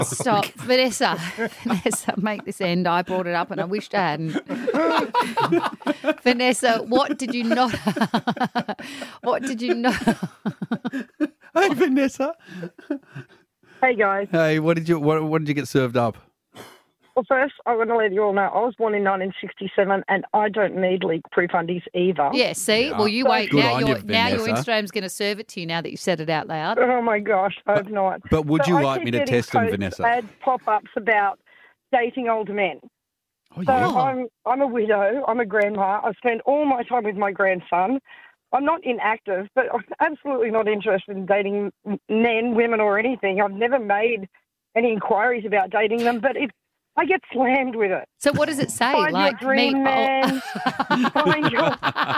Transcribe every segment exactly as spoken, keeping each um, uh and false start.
Stop. Vanessa. Vanessa, make this end. I brought it up and I wished I hadn't. Vanessa, what did you not... what did you not... Hey, Vanessa. Hey, guys. Hey, what did you what, what did you get served up? Well, first, I want to let you all know I was born in nineteen sixty-seven and I don't need leak-proof undies either. Yeah, see? Yeah. Well, you wait. Good Now, on your you, now your Vanessa. Instagram's going to serve it to you now that you've said it out loud. Oh, my gosh, I hope not. But would So you I like keep me to getting test them, posts, Vanessa? Ads, pop-ups about dating older men. Oh, So yeah. I'm I'm a widow. I'm a grandma. I spend all my time with my grandson. I'm not inactive, but I'm absolutely not interested in dating men, women, or anything. I've never made any inquiries about dating them, but it, I get slammed with it. So what does it say? Find like your dream me, man. Find your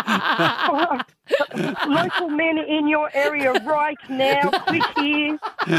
local men in your area right now. Quick here.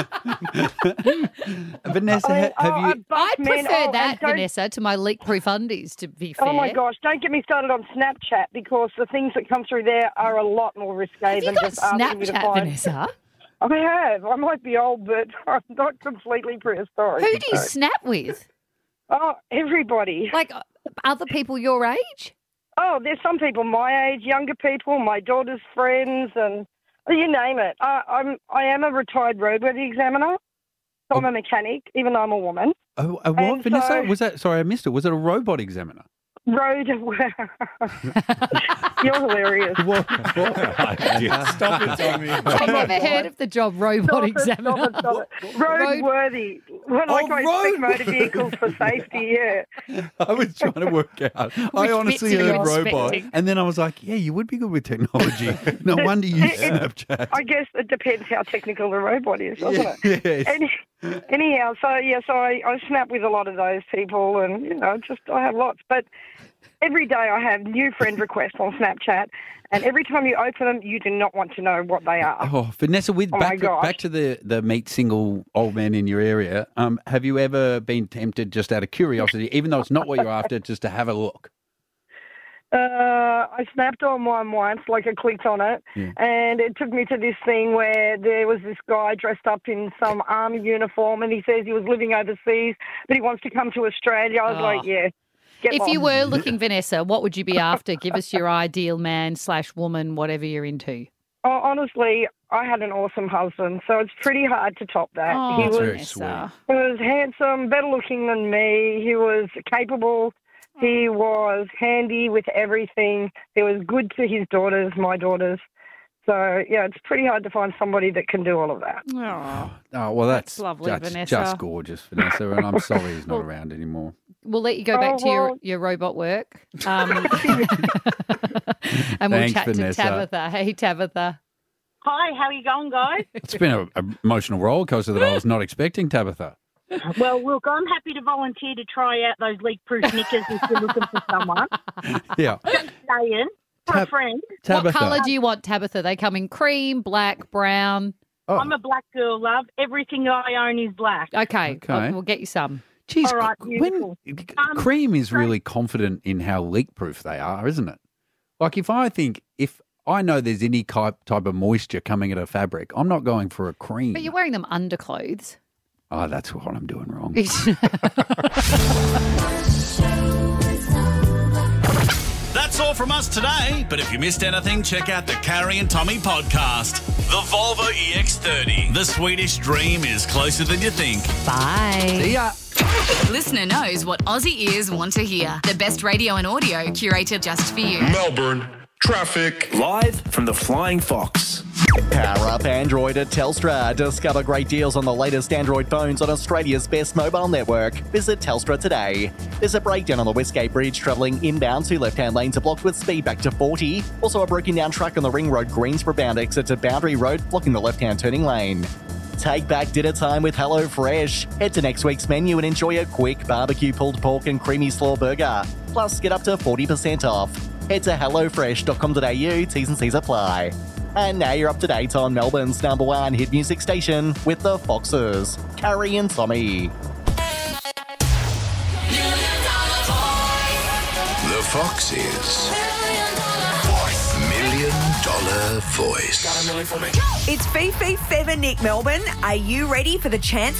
Vanessa, I mean, ha- have oh, you? a buff I man. prefer Oh, that, and don't- Vanessa, to my leak-proof undies, to be fair. Oh, my gosh. Don't get me started on Snapchat because the things that come through there are a lot more risque Have you than got just asking me to Snapchat, find. Vanessa? I have. I might be old, but I'm not completely prehistoric. Who do you So- snap with? Oh, everybody. Like uh, other people your age? Oh, there's some people my age, younger people, my daughter's friends, and you name it. I, I'm I am a retired roadworthy examiner, so I'm a mechanic, even though I'm a woman. Oh, a what, and Vanessa? so- Was that? Sorry, I missed it. Was it a robot examiner? Road. You're hilarious. What? Stop it, Tommy. I've never heard of the job robot Stop it, examiner. stop it, stop it. Roadworthy. Well, like Oh, I road- inspect motor vehicles for safety, yeah. I was trying to work out. I honestly bits are you heard robot, inspecting? and then I was like, "Yeah, you would be good with technology." No wonder you use It- it- Snapchat. I guess it depends how technical the robot is, doesn't it? Yes. Any, anyhow, so yeah, so I, I snap with a lot of those people, and you know, just I have lots. But every day I have new friend requests on Snapchat, and every time you open them, you do not want to know what they are. Oh, Vanessa, with Oh, my back, gosh. back to the, the meet single old men in your area, um, have you ever been tempted just out of curiosity, even though it's not what you're after, just to have a look? Uh, I snapped on one once, like I clicked on it, Yeah. and it took me to this thing where there was this guy dressed up in some army uniform, and he says he was living overseas, but he wants to come to Australia. I was Oh. like, yeah. Get If you lost. were looking, Vanessa, what would you be after? Give us your ideal man slash woman, whatever you're into. Oh, honestly, I had an awesome husband, so it's pretty hard to top that. Oh, he That's was very Vanessa. sweet. he was handsome, better looking than me. He was capable. He was handy with everything. He was good to his daughters, my daughters. So, yeah, it's pretty hard to find somebody that can do all of that. Oh, Oh, well, that's, That's lovely, that's Vanessa. just gorgeous, Vanessa, and I'm sorry he's not Well- around anymore. we'll let you go back Oh, to your, well- your robot work. Um, and we'll Thanks, chat Vanessa. to Tabitha. Hey, Tabitha. Hi, how are you going, guys? It's been an emotional roller coaster that I was not expecting, Tabitha. Well, look, I'm happy to volunteer to try out those leak-proof knickers if you're looking for someone. Yeah. Saying, for a Tab- friend. Tabitha. What colour do you want, Tabitha? They come in cream, black, brown. Oh, I'm a black girl, love. Everything I own is black. Okay, Okay. I'll- we'll get you some. geez, All right, when, beautiful. Um, cream is really confident in how leak-proof they are, isn't it? Like if I think, if I know there's any type, type of moisture coming at a fabric, I'm not going for a cream. But you're wearing them underclothes. Oh, that's what I'm doing wrong. That's all from us today, but if you missed anything, check out the Carrie and Tommy podcast. The Volvo E X thirty. The Swedish dream is closer than you think. Bye. See ya. Listener knows what Aussie ears want to hear. The best radio and audio curated just for you. Melbourne, traffic. Live from the Flying Fox. Power up Android at Telstra. Discover great deals on the latest Android phones on Australia's best mobile network. Visit Telstra today. There's a breakdown on the Westgate Bridge travelling inbound. Two left-hand lanes are blocked with speed back to forty. Also a broken down truck on the Ring Road Greensboro bound exit to Boundary Road, blocking the left-hand turning lane. Take back dinner time with HelloFresh. Head to next week's menu and enjoy a quick barbecue pulled pork and creamy slaw burger. Plus, get up to forty percent off. Head to hello fresh dot com dot a u, T's and C's apply. And now you're up to date on Melbourne's number one hit music station with the Foxes, Carrie and Tommy. The Foxes. Million Dollar Voice. It's Fifi Feather Nick Melbourne. Are you ready for the chance